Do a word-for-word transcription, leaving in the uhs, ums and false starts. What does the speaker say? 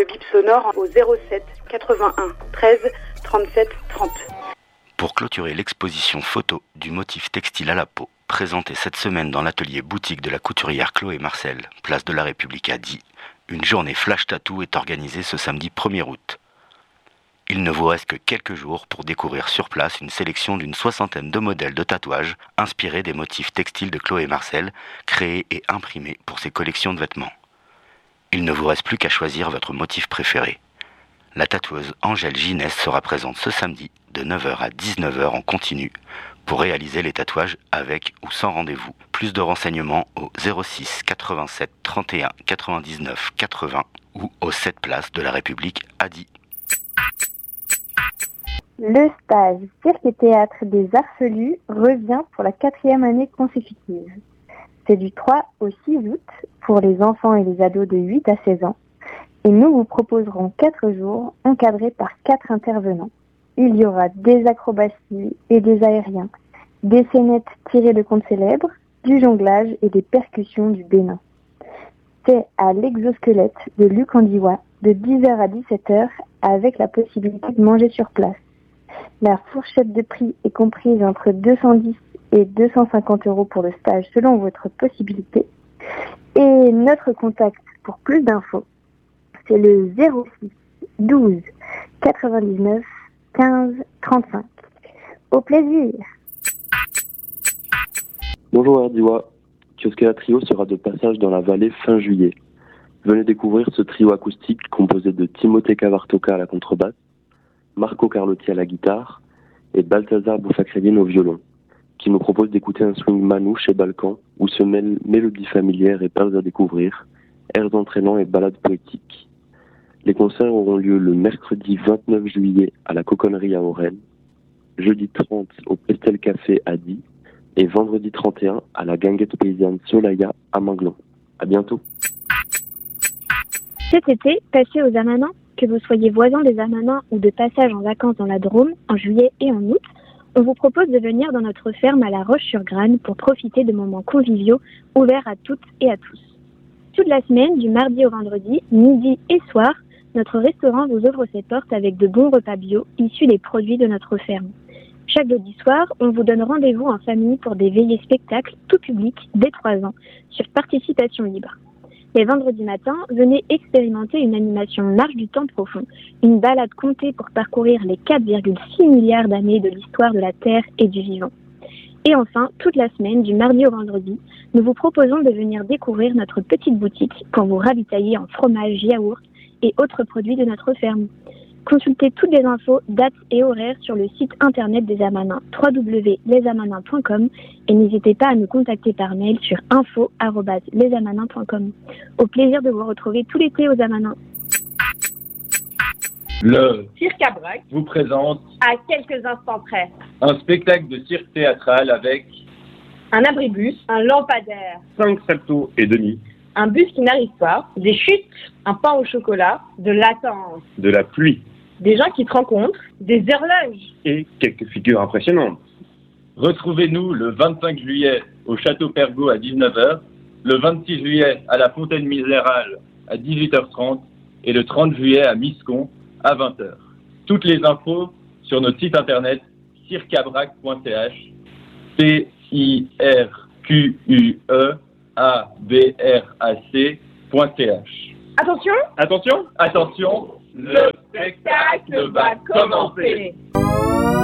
Le bip sonore au zéro sept quatre-vingt-un treize trente-sept trente. Pour clôturer l'exposition photo du motif textile à la peau, présentée cette semaine dans l'atelier boutique de la couturière Chloé Marcel, place de la République à Die, une journée flash tattoo est organisée ce samedi premier août. Il ne vous reste que quelques jours pour découvrir sur place une sélection d'une soixantaine de modèles de tatouages inspirés des motifs textiles de Chloé Marcel, créés et imprimés pour ses collections de vêtements. Il ne vous reste plus qu'à choisir votre motif préféré. La tatoueuse Angèle Ginès sera présente ce samedi de neuf heures à dix-neuf heures en continu pour réaliser les tatouages avec ou sans rendez-vous. Plus de renseignements au zéro six quatre-vingt-sept trente et un quatre-vingt-dix-neuf quatre-vingts ou au sept place de la République à Die. Le stage Cirque et Théâtre des Arfelus revient pour la quatrième année consécutive. C'est du trois au six août pour les enfants et les ados de huit à seize ans. Et nous vous proposerons quatre jours encadrés par quatre intervenants. Il y aura des acrobaties et des aériens, des scénettes tirées de contes célèbres, du jonglage et des percussions du Bénin. C'est à l'exosquelette de Lucandiwa de dix heures à dix-sept heures avec la possibilité de manger sur place. La fourchette de prix est comprise entre deux cent dix et deux cent cinquante euros pour le stage selon votre possibilité. Et notre contact pour plus d'infos, c'est le zéro six douze quatre-vingt-dix-neuf quinze trente-cinq. Au plaisir. Bonjour Ardiwa, Kiosquea Trio sera de passage dans la vallée fin juillet. Venez découvrir ce trio acoustique composé de Timothée Cavartoca à la contrebasse, Marco Carlotti à la guitare et Balthazar Boufakredian au violon, qui nous propose d'écouter un swing manouche et balkan où se mêlent mélodies familières et perles à découvrir, airs entraînants et ballades poétiques. Les concerts auront lieu le mercredi vingt-neuf juillet à la Coconnerie à Oren, jeudi trente au Pestel Café à Die et vendredi trente et un à la Guinguette paysanne Solaya à Manglan. À bientôt. Cet été, passez aux Amanins. Que vous soyez voisin des Amanins ou de passage en vacances dans la Drôme, en juillet et en août, on vous propose de venir dans notre ferme à La Roche-sur-Grane pour profiter de moments conviviaux ouverts à toutes et à tous. Toute la semaine, du mardi au vendredi, midi et soir, notre restaurant vous ouvre ses portes avec de bons repas bio issus des produits de notre ferme. Chaque jeudi soir, on vous donne rendez-vous en famille pour des veillées spectacles tout public dès trois ans sur participation libre. Les vendredis matins, venez expérimenter une animation Marche du temps profond, une balade contée pour parcourir les quatre virgule six milliards d'années de l'histoire de la Terre et du vivant. Et enfin, toute la semaine, du mardi au vendredi, nous vous proposons de venir découvrir notre petite boutique pour vous ravitailler en fromage, yaourt et autres produits de notre ferme. Consultez toutes les infos, dates et horaires sur le site internet des Amanins, w w w point les amanins point com, et n'hésitez pas à nous contacter par mail sur info arobase les amanins point com. Au plaisir de vous retrouver tout l'été aux Amanins. Le Cirque à Brac vous présente à quelques instants près un spectacle de cirque théâtral avec un abribus, un lampadaire, cinq saltos et demi, un bus qui n'arrive pas, des chutes, un pain au chocolat, de l'attente, de la pluie, des gens qui se rencontrent, des horloges et quelques figures impressionnantes. Retrouvez-nous le vingt-cinq juillet au Château Pergaud à dix-neuf heures, le vingt-six juillet à la Fontaine Minérale à dix-huit heures trente et le trente juillet à Miscon à vingt heures. Toutes les infos sur notre site internet cirqueabrac point c h, C I R Q U E A B R A C point c h. Attention, Attention, attention, le spectacle va commencer.